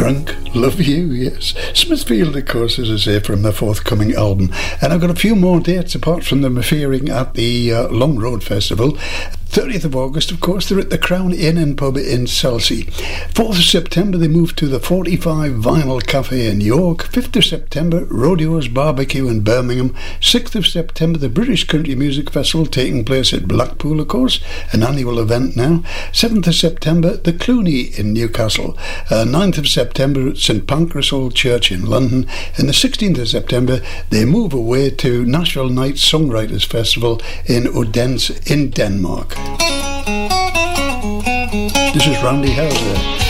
Drunk Love You, yes. Smithfield, of course, as I say, from the forthcoming album. And I've got a few more dates apart from them appearing at the Long Road Festival. 30th of August, of course, they're at the Crown Inn and Pub in Chelsea. 4th of September, they move to the 45 Vinyl Cafe in York. 5th of September, Rodeo's Barbecue in Birmingham. 6th of September, the British Country Music Festival taking place at Blackpool, of course, an annual event now. 7th of September, the Cluny in Newcastle. 9th of September, St Pancras Old Church in London. And the 16th of September, they move away to Nashville Night Songwriters Festival in Odense in Denmark. This is Randy Houser.